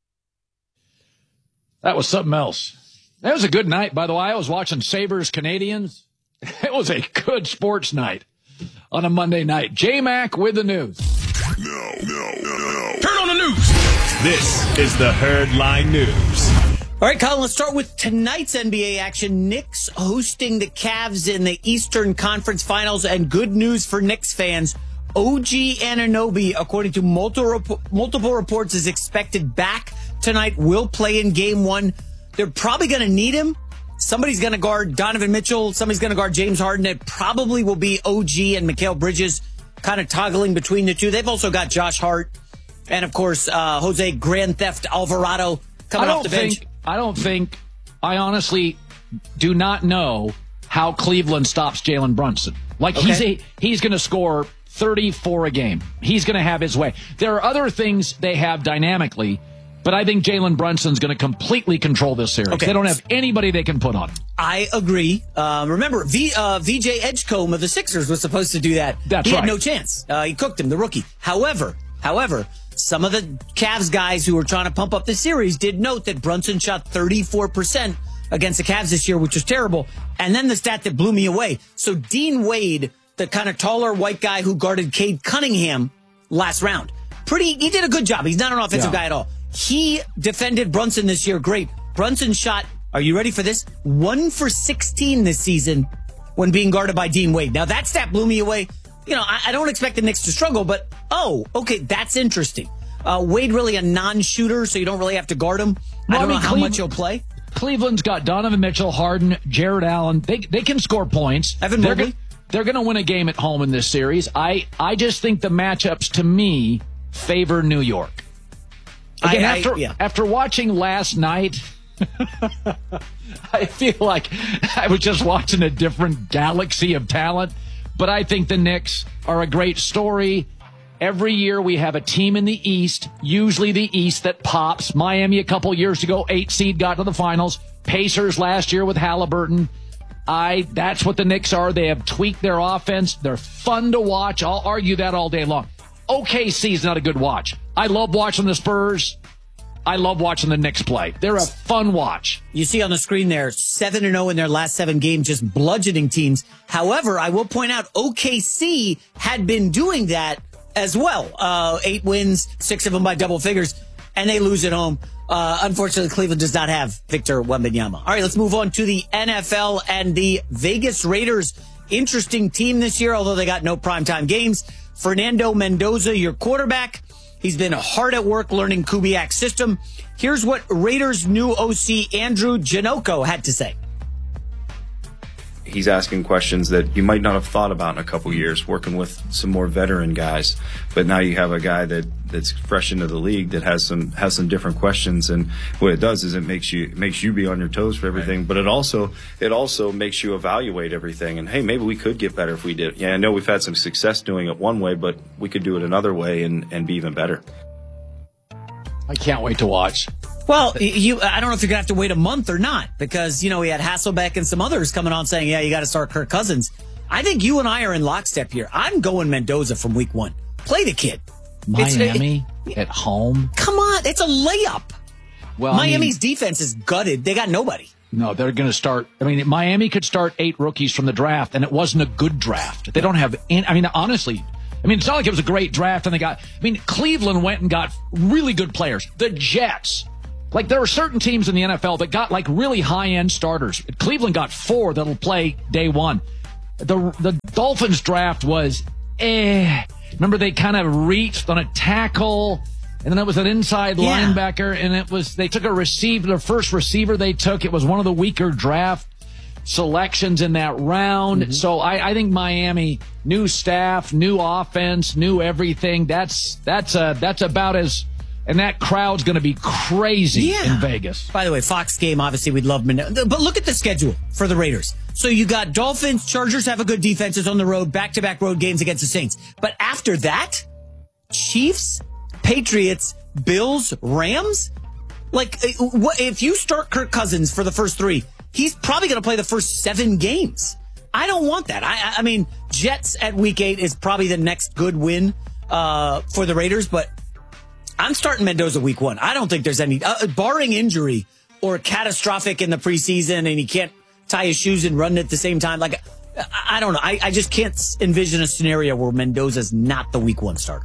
That was something else. That was a good night, by the way. I was watching Sabres Canadians. It was a good sports night on a Monday night. J-Mac with the news. No, no, no, no. Turn on the news. This is the Herd Line News. All right, Colin, let's start with tonight's N B A action. Knicks hosting the Cavs in the Eastern Conference Finals, and good news for Knicks fans. O G Anunoby, according to multiple, multiple reports, is expected back tonight, will play in game one. They're probably going to need him. Somebody's going to guard Donovan Mitchell. Somebody's going to guard James Harden. It probably will be O G and Mikal Bridges kind of toggling between the two. They've also got Josh Hart and, of course, uh, Jose Grand Theft Alvarado coming off the bench. Think, I don't think, I honestly do not know how Cleveland stops Jalen Brunson. Like, okay. he's, a, he's going to score thirty-four a game. He's going to have his way. There are other things they have dynamically, but I think Jalen Brunson's going to completely control this series. Okay. They don't have anybody they can put on him. I agree. Uh, remember, v, uh, V J Edgecombe of the Sixers was supposed to do that. That's he right. had no chance. Uh, he cooked him, the rookie. However, however, some of the Cavs guys who were trying to pump up the series did note that Brunson shot thirty-four percent against the Cavs this year, which was terrible. And then the stat that blew me away. So Dean Wade, the kind of taller white guy who guarded Cade Cunningham last round, pretty, he did a good job. He's not an offensive yeah. guy at all. He defended Brunson this year. Great. Brunson shot, are you ready for this? One for sixteen this season when being guarded by Dean Wade. Now that stat blew me away. You know, I, I don't expect the Knicks to struggle, but oh, okay, that's interesting. Uh, Wade really a non-shooter, so you don't really have to guard him. Well, I don't I mean, know how Cleveland, much he'll play. Cleveland's got Donovan Mitchell, Harden, Jared Allen. They they can score points. Evan They're Mobley. Go- they're going to win a game at home in this series. I, I just think the matchups, to me, favor New York. Again, I, I, after, yeah. after watching last night, I feel like I was just watching a different galaxy of talent. But I think the Knicks are a great story. Every year we have a team in the East, usually the East, that pops. Miami a couple years ago, eight seed, got to the finals. Pacers last year with Halliburton. I that's what the Knicks are. They have tweaked their offense. They're fun to watch. I'll argue that all day long. O K C is not a good watch. I love watching the Spurs. I love watching the Knicks play. They're a fun watch. You see on the screen there, seven and oh in their last seven games, just bludgeoning teams. However, I will point out O K C had been doing that as well. Uh, eight wins, six of them by double figures, and they lose at home. Uh, unfortunately, Cleveland does not have Victor Wembanyama. All right, let's move on to the N F L and the Vegas Raiders. Interesting team this year, although they got no primetime games. Fernando Mendoza, your quarterback. He's been hard at work learning Kubiak's system. Here's what Raiders' new O C, Andrew Janocko, had to say. he's asking questions that you might not have thought about in a couple years, working with some more veteran guys. But now you have a guy that, that's fresh into the league that has some has some different questions, and what it does is it makes you it makes you be on your toes for everything. Right. But it also it also makes you evaluate everything. And hey, maybe we could get better if we did. Yeah, I know we've had some success doing it one way, but we could do it another way and, and be even better. I can't wait to watch. Well, you, I don't know if you're going to have to wait a month or not, because, you know, we had Hasselbeck and some others coming on saying, yeah, you got to start Kirk Cousins. I think you and I are in lockstep here. I'm going Mendoza from week one. Play the kid. Miami it, at home. Come on. It's a layup. Well, Miami's I mean, defense is gutted. They got nobody. No, they're going to start. I mean, Miami could start eight rookies from the draft, and it wasn't a good draft. They don't have any, I mean, honestly, I mean, it's not like it was a great draft, and they got, I mean, Cleveland went and got really good players. The Jets. Like, there are certain teams in the N F L that got, like, really high-end starters. Cleveland got four that'll play day one. The the Dolphins draft was, eh. Remember, they kind of reached on a tackle, and then it was an inside yeah. linebacker, and it was, they took a receiver, their first receiver they took. It was one of the weaker draft selections in that round. Mm-hmm. So I, I think Miami, new staff, new offense, new everything. That's, that's, uh, that's about as... And that crowd's going to be crazy yeah. in Vegas. By the way, Fox game, obviously, we'd love Mendoza. But look at the schedule for the Raiders. So you got Dolphins, Chargers have a good defense. It's on the road, back-to-back road games against the Saints. But after that, Chiefs, Patriots, Bills, Rams? Like, if you start Kirk Cousins for the first three, he's probably going to play the first seven games. I don't want that. I, I mean, Jets at week eight is probably the next good win uh, for the Raiders, but I'm starting Mendoza week one. I don't think there's any, uh, barring injury or catastrophic in the preseason and he can't tie his shoes and run at the same time. Like, I, I don't know. I, I just can't envision a scenario where Mendoza's not the week one starter.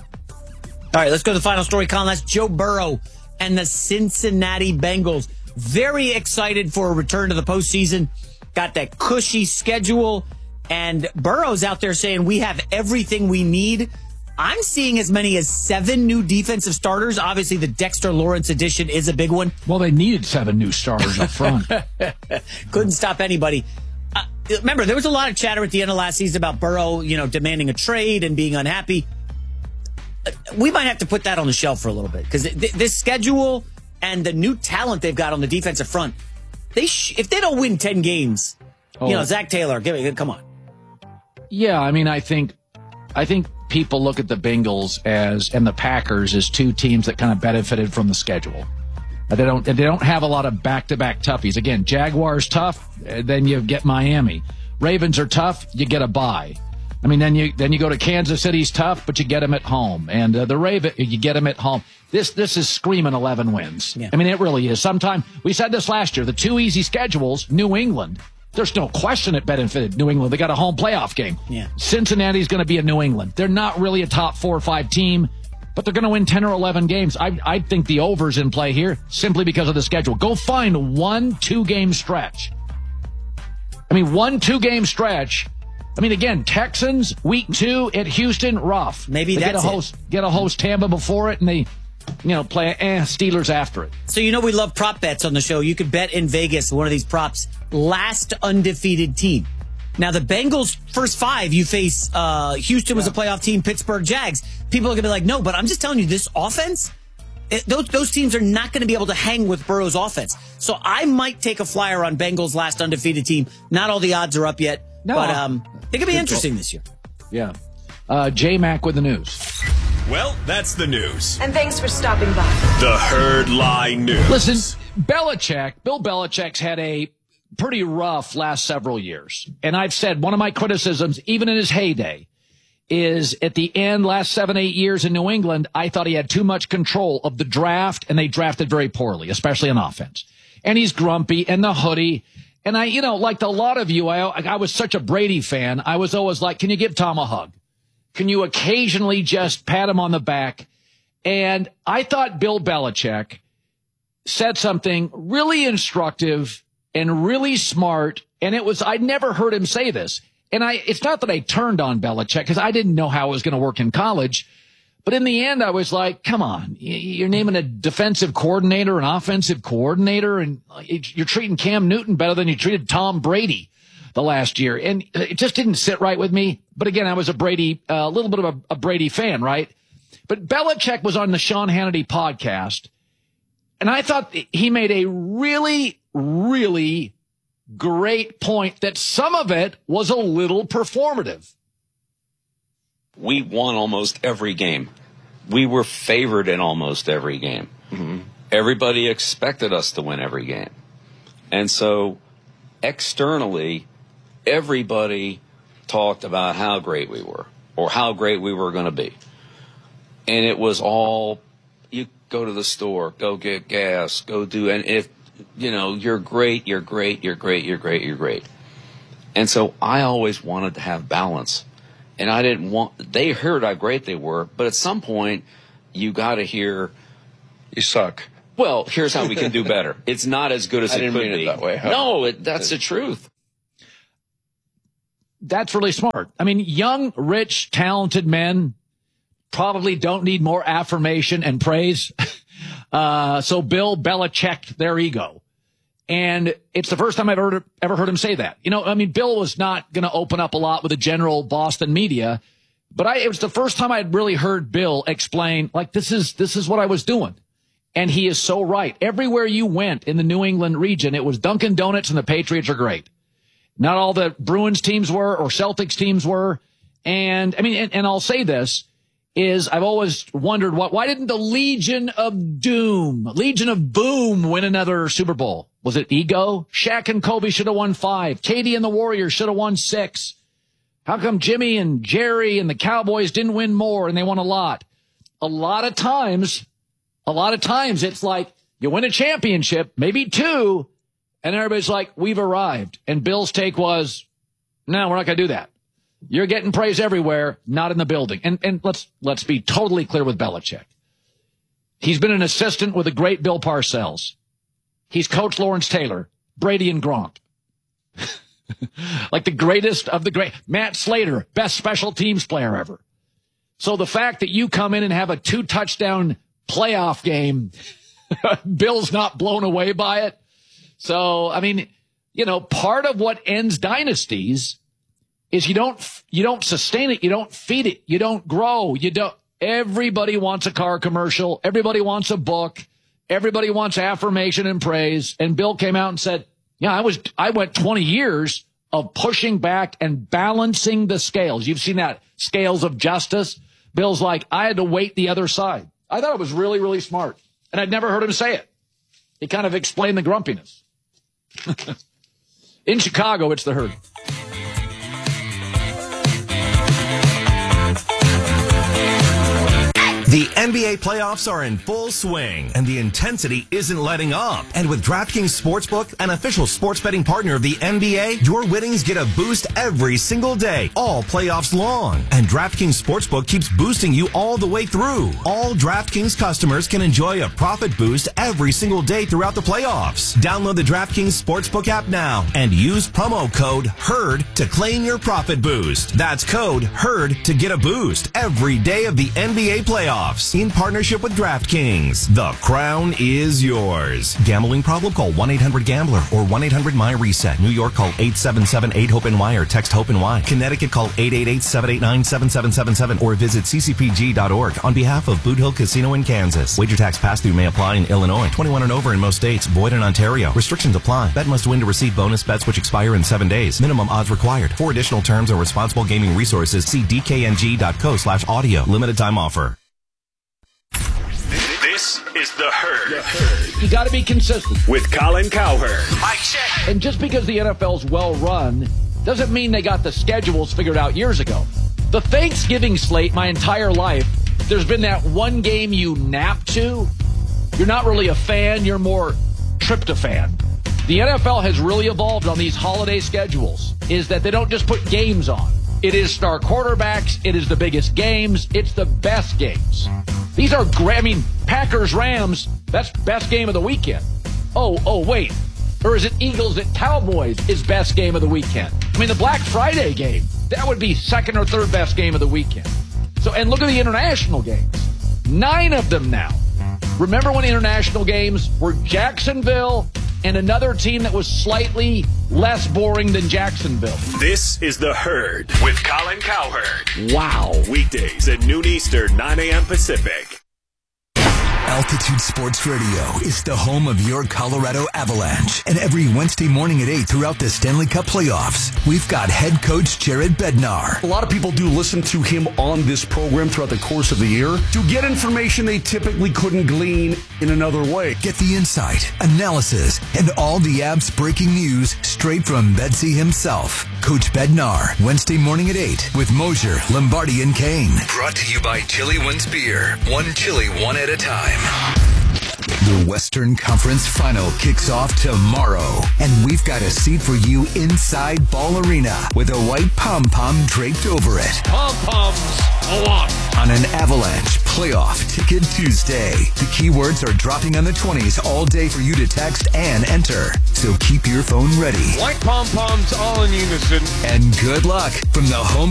All right, let's go to the final story, Colin. That's Joe Burrow and the Cincinnati Bengals. Very excited for a return to the postseason. Got that cushy schedule. And Burrow's out there saying we have everything we need. I'm seeing as many as seven new defensive starters. Obviously, the Dexter Lawrence edition is a big one. Well, they needed seven new starters up front. Couldn't stop anybody. Uh, remember, there was a lot of chatter at the end of last season about Burrow, you know, demanding a trade and being unhappy. Uh, we might have to put that on the shelf for a little bit because th- this schedule and the new talent they've got on the defensive front, they sh- if they don't win ten games, oh. you know, Zach Taylor, give me, come on. Yeah, I mean, I think, I think. people look at the Bengals as and the Packers as two teams that kind of benefited from the schedule. They don't they don't have a lot of back-to-back toughies. Again, Jaguars tough, then you get Miami. Ravens are tough, you get a bye. I mean, then you then you go to Kansas City's tough, but you get them at home. And uh, the Raven, you get them at home. This this is screaming eleven wins. Yeah. I mean, it really is. Sometime we said this last year. The two easy schedules, New England. There's no question it benefited New England. They got a home playoff game. Yeah. Cincinnati's going to be a New England. They're not really a top four or five team, but they're going to win ten or eleven games. I, I think the over's in play here simply because of the schedule. Go find one two-game stretch. I mean, one two-game stretch. I mean, again, Texans, week two at Houston, rough. Maybe they that's get a host, it. Get a host Tampa before it, and they... You know, play eh, Steelers after it. So you know we love prop bets on the show. You could bet in Vegas one of these props, last undefeated team. Now the Bengals first five, you face uh, Houston was yeah. a playoff team, Pittsburgh Jags. People are gonna be like, no, but I'm just telling you, this offense, it, those those teams are not going to be able to hang with Burrow's offense. So I might take a flyer on Bengals last undefeated team. Not all the odds are up yet, no. but um, it could be interesting this year. Yeah. Uh, J-Mac with the news. Well, that's the news. And thanks for stopping by. The Herd Lie News. Listen, Belichick, Bill Belichick's had a pretty rough last several years. And I've said one of my criticisms, even in his heyday, is at the end, last seven, eight years in New England, I thought he had too much control of the draft, and they drafted very poorly, especially on offense. And he's grumpy, and the hoodie. And I, you know, like a lot of you, I, I was such a Brady fan. I was always like, can you give Tom a hug? Can you occasionally just pat him on the back? And I thought Bill Belichick said something really instructive and really smart. And it was, I'd never heard him say this. And I, it's not that I turned on Belichick because I didn't know how it was going to work in college. But in the end, I was like, come on, you're naming a defensive coordinator, an offensive coordinator, and you're treating Cam Newton better than you treated Tom Brady. the last year. And it just didn't sit right with me. But again, I was a Brady, a uh, little bit of a, a Brady fan, right? But Belichick was on the Sean Hannity podcast. And I thought he made a really, really great point that some of it was a little performative. We won almost every game. We were favored in almost every game. Mm-hmm. Everybody expected us to win every game. And so externally, everybody talked about how great we were or how great we were going to be. And it was all, you go to the store, go get gas, go do, and if, you know, you're great, you're great, you're great, you're great, you're great. And so I always wanted to have balance. And I didn't want, they heard how great they were, but at some point, you got to hear, you suck. Well, here's how we can do better. It's not as good as I it didn't could mean be. it that way. Huh? No, it, that's the truth. That's really smart. I mean, young, rich, talented men probably don't need more affirmation and praise. Uh, so Bill Belichick their ego. And it's the first time I've ever, ever heard him say that. You know, I mean, Bill was not going to open up a lot with the general Boston media, but I, it was the first time I had really heard Bill explain, like, this is, this is what I was doing. And he is so right. Everywhere you went in the New England region, it was Dunkin' Donuts and the Patriots are great. Not all the Bruins teams were or Celtics teams were. And I mean, and, and I'll say this is I've always wondered what, why didn't the Legion of Doom, Legion of Boom win another Super Bowl? Was it ego? Shaq and Kobe should have won five. Katie and the Warriors should have won six. How come Jimmy and Jerry and the Cowboys didn't win more and they won a lot? A lot of times, a lot of times it's like you win a championship, maybe two, and everybody's like, we've arrived. And Bill's take was, no, we're not going to do that. You're getting praise everywhere, not in the building. And and let's let's be totally clear with Belichick. He's been an assistant with the great Bill Parcells. He's coached Lawrence Taylor, Brady and Gronk. Like the greatest of the great. Matt Slater, best special teams player ever. So the fact that you come in and have a two-touchdown playoff game, Bill's not blown away by it. So, I mean, you know, part of what ends dynasties is you don't, you don't sustain it. You don't feed it. You don't grow. You don't, everybody wants a car commercial. Everybody wants a book. Everybody wants affirmation and praise. And Bill came out and said, yeah, I was, I went twenty years of pushing back and balancing the scales. You've seen that scales of justice. Bill's like, I had to wait the other side. I thought it was really, really smart. And I'd never heard him say it. He kind of explained the grumpiness. In Chicago, it's the Herd. The N B A playoffs are in full swing, and the intensity isn't letting up. And with DraftKings Sportsbook, an official sports betting partner of the N B A, your winnings get a boost every single day, all playoffs long. And DraftKings Sportsbook keeps boosting you all the way through. All DraftKings customers can enjoy a profit boost every single day throughout the playoffs. Download the DraftKings Sportsbook app now and use promo code HERD to claim your profit boost. That's code HERD to get a boost every day of the N B A playoffs. In partnership with DraftKings. The crown is yours. Gambling problem? Call one eight hundred gambler or one eight hundred my reset. New York, call eight seven seven eight hope N Y or text HOPE-NY. Connecticut, call eight eight eight seven eight nine seven seven seven seven or visit c c p g dot org on behalf of Boot Hill Casino in Kansas. Wager tax pass-through may apply in Illinois. twenty-one and over in most states. Void in Ontario. Restrictions apply. Bet must win to receive bonus bets which expire in seven days. Minimum odds required. For additional terms and responsible gaming resources, see d k n g dot co slash audio. Limited time offer. This is The Herd. The Herd. You got to be consistent. With Colin Cowherd. Mike check. And just because the N F L's well run doesn't mean they got the schedules figured out years ago. The Thanksgiving slate, my entire life, there's been that one game you nap to. You're not really a fan. You're more tryptophan. The N F L has really evolved on these holiday schedules, is that they don't just put games on. It is star quarterbacks. It is the biggest games. It's the best games. These are great. I mean, Packers, Rams, that's best game of the weekend. Oh, oh, wait. Or is it Eagles at Cowboys is best game of the weekend? I mean, the Black Friday game, that would be second or third best game of the weekend. So, and look at the international games. Nine of them now. Remember when international games were Jacksonville, and another team that was slightly less boring than Jacksonville. This is The Herd with Colin Cowherd. Wow. Weekdays at noon Eastern, nine a.m. Pacific. Altitude Sports Radio is the home of your Colorado Avalanche. And every Wednesday morning at eight throughout the Stanley Cup playoffs, we've got head coach Jared Bednar. A lot of people do listen to him on this program throughout the course of the year to get information they typically couldn't glean in another way. Get the insight, analysis, and all the Avs breaking news straight from Bedsy himself. Coach Bednar, Wednesday morning at eight with Mosier, Lombardi, and Kane. Brought to you by Chili Wins Beer. One chili, one at a time. The Western Conference Final kicks off tomorrow, and we've got a seat for you inside Ball Arena with a white pom-pom draped over it. Pom-poms a lot. On an Avalanche Playoff Ticket Tuesday. The keywords are dropping on the twenties all day for you to text and enter. So keep your phone ready. White pom-poms all in unison. And good luck from the home